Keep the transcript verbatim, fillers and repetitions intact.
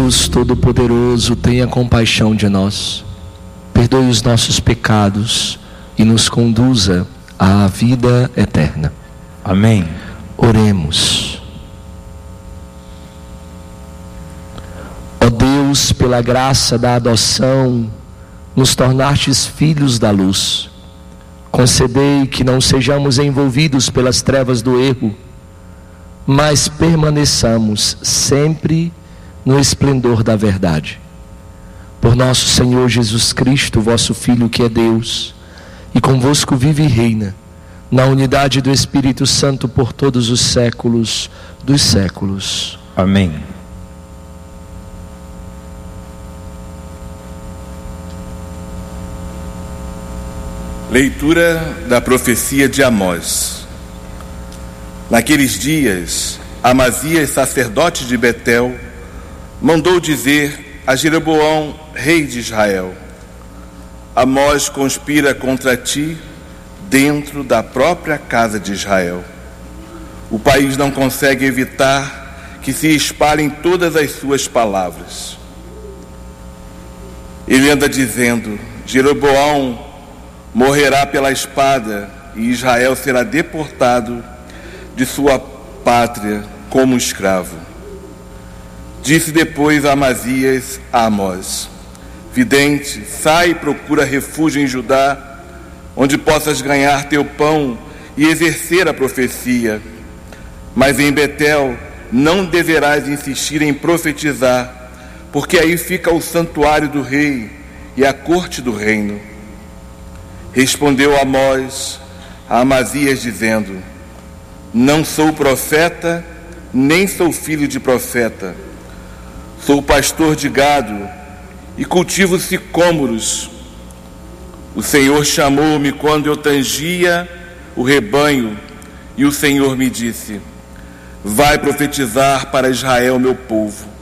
Deus Todo-Poderoso, tenha compaixão de nós, perdoe os nossos pecados e nos conduza à vida eterna. Amém. Oremos. Ó Deus, pela graça da adoção, nos tornastes filhos da luz. Concedei que não sejamos envolvidos pelas trevas do erro, mas permaneçamos sempre no esplendor da verdade. Por nosso Senhor Jesus Cristo, vosso Filho, que é Deus, e convosco vive e reina, na unidade do Espírito Santo, por todos os séculos dos séculos. Amém. Leitura da profecia de Amós. Naqueles dias, Amazias, sacerdote de Betel, mandou dizer a Jeroboão, rei de Israel: Amós conspira contra ti dentro da própria casa de Israel. O país não consegue evitar que se espalhem todas as suas palavras. Ele anda dizendo: Jeroboão morrerá pela espada e Israel será deportado de sua pátria como escravo. Disse depois Amazias a Amós: Vidente, sai e procura refúgio em Judá, onde possas ganhar teu pão e exercer a profecia. Mas em Betel não deverás insistir em profetizar, porque aí fica o santuário do rei e a corte do reino. Respondeu Amós a Amazias dizendo: Não sou profeta, nem sou filho de profeta. Sou pastor de gado e cultivo sicômoros. O Senhor chamou-me quando eu tangia o rebanho, e o Senhor me disse: Vai profetizar para Israel, meu povo.